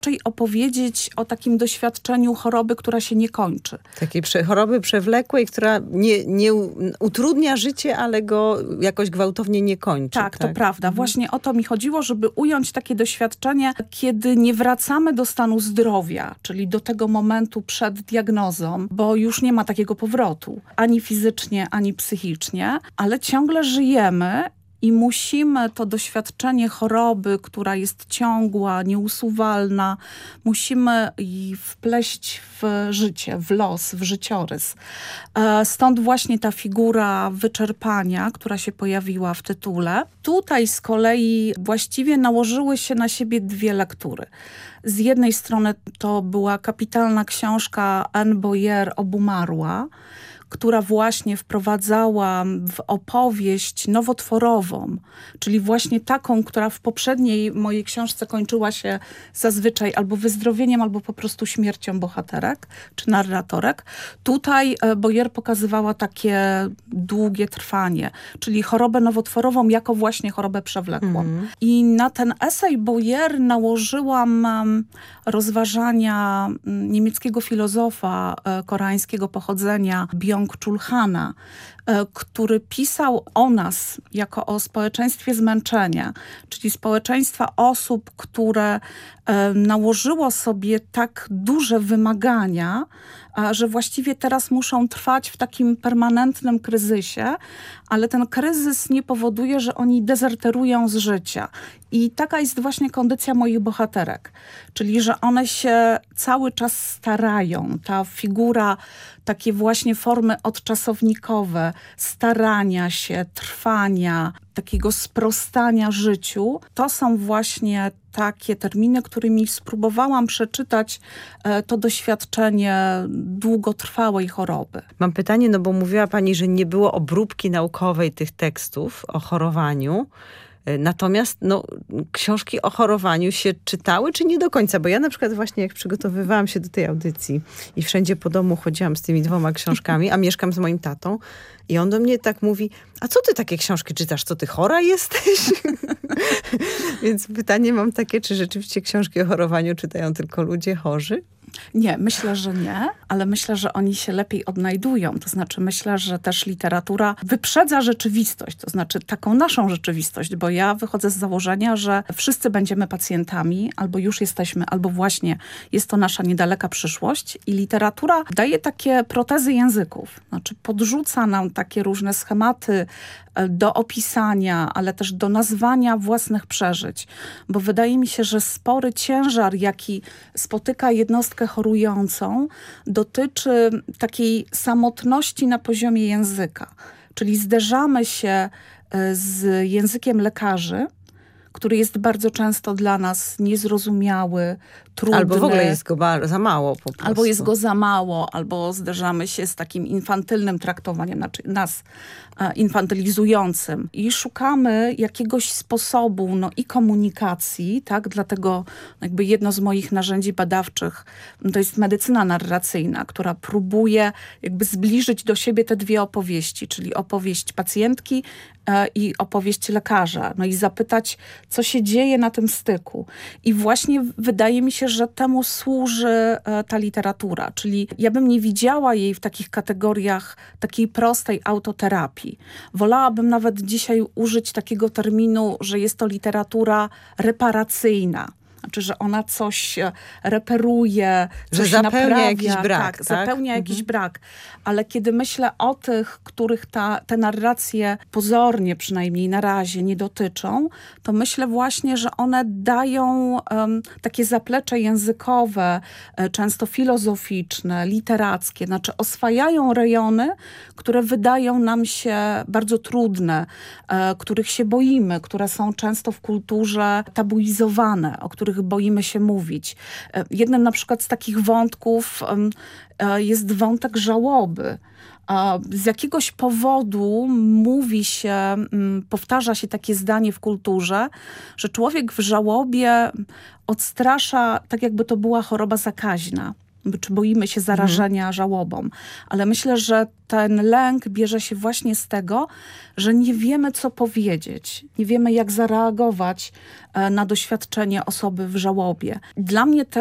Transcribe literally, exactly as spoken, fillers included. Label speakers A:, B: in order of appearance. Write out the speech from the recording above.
A: Czyli opowiedzieć o takim doświadczeniu choroby, która się nie kończy.
B: Takiej prze, choroby przewlekłej, która nie, nie utrudnia życie, ale go jakoś gwałtownie nie kończy.
A: Tak,
B: tak?
A: to prawda. Mhm. Właśnie o to mi chodziło, żeby ująć takie doświadczenie, kiedy nie wracamy do stanu zdrowia, czyli do tego momentu przed diagnozą, bo już nie ma takiego powrotu, ani fizycznie, ani psychicznie, ale ciągle żyjemy. I musimy to doświadczenie choroby, która jest ciągła, nieusuwalna, musimy jej wpleść w życie, w los, w życiorys. Stąd właśnie ta figura wyczerpania, która się pojawiła w tytule. Tutaj z kolei właściwie nałożyły się na siebie dwie lektury. Z jednej strony to była kapitalna książka Anne Boyer Obumarła, która właśnie wprowadzała w opowieść nowotworową, czyli właśnie taką, która w poprzedniej mojej książce kończyła się zazwyczaj albo wyzdrowieniem, albo po prostu śmiercią bohaterek czy narratorek. Tutaj Boyer pokazywała takie długie trwanie, czyli chorobę nowotworową jako właśnie chorobę przewlekłą. Mm. I na ten esej Boyer nałożyłam rozważania niemieckiego filozofa koreańskiego pochodzenia Byung-Chul Hana, który pisał o nas jako o społeczeństwie zmęczenia, czyli społeczeństwa osób, które nałożyło sobie tak duże wymagania, że właściwie teraz muszą trwać w takim permanentnym kryzysie, ale ten kryzys nie powoduje, że oni dezerterują z życia. I taka jest właśnie kondycja moich bohaterek, czyli że one się cały czas starają. Ta figura, takie właśnie formy odczasownikowe, starania się, trwania, takiego sprostania życiu, to są właśnie takie terminy, którymi spróbowałam przeczytać e, to doświadczenie długotrwałej choroby.
B: Mam pytanie, no bo mówiła pani, że nie było obróbki naukowej tych tekstów o chorowaniu. Natomiast no, książki o chorowaniu się czytały, czy nie do końca? Bo ja na przykład właśnie jak przygotowywałam się do tej audycji i wszędzie po domu chodziłam z tymi dwoma książkami, a mieszkam z moim tatą i on do mnie tak mówi, a co ty takie książki czytasz? Co ty chora jesteś? Więc pytanie mam takie, czy rzeczywiście książki o chorowaniu czytają tylko ludzie chorzy?
A: Nie, myślę, że nie, ale myślę, że oni się lepiej odnajdują. To znaczy myślę, że też literatura wyprzedza rzeczywistość, to znaczy taką naszą rzeczywistość, bo ja wychodzę z założenia, że wszyscy będziemy pacjentami, albo już jesteśmy, albo właśnie jest to nasza niedaleka przyszłość i literatura daje takie protezy języków, znaczy podrzuca nam takie różne schematy do opisania, ale też do nazwania własnych przeżyć, bo wydaje mi się, że spory ciężar, jaki spotyka jednostkę chorującą, dotyczy takiej samotności na poziomie języka. Czyli zderzamy się z językiem lekarzy, który jest bardzo często dla nas niezrozumiały, trudny.
B: Albo w ogóle jest go za mało po prostu.
A: Albo jest go za mało, albo zderzamy się z takim infantylnym traktowaniem, znaczy nas e, infantylizującym. I szukamy jakiegoś sposobu no, i komunikacji, tak? Dlatego jakby jedno z moich narzędzi badawczych to jest medycyna narracyjna, która próbuje jakby zbliżyć do siebie te dwie opowieści, czyli opowieść pacjentki e, i opowieść lekarza. No i zapytać, co się dzieje na tym styku. I właśnie wydaje mi się, że temu służy e, ta literatura. Czyli ja bym nie widziała jej w takich kategoriach takiej prostej autoterapii. Wolałabym nawet dzisiaj użyć takiego terminu, że jest to literatura reparacyjna. Znaczy, że ona coś reperuje, coś
B: że zapełnia
A: naprawia,
B: jakiś brak.
A: Tak,
B: tak?
A: zapełnia
B: mhm.
A: jakiś brak. Ale kiedy myślę o tych, których ta, te narracje pozornie przynajmniej na razie nie dotyczą, to myślę właśnie, że one dają um, takie zaplecze językowe, e, często filozoficzne, literackie. Znaczy oswajają rejony, które wydają nam się bardzo trudne, e, których się boimy, które są często w kulturze tabuizowane, o których boimy się mówić. Jednym na przykład z takich wątków jest wątek żałoby. Z jakiegoś powodu mówi się, powtarza się takie zdanie w kulturze, że człowiek w żałobie odstrasza, tak jakby to była choroba zakaźna. czy boimy się zarażenia mhm. żałobą. Ale myślę, że ten lęk bierze się właśnie z tego, że nie wiemy, co powiedzieć. Nie wiemy, jak zareagować na doświadczenie osoby w żałobie. Dla mnie te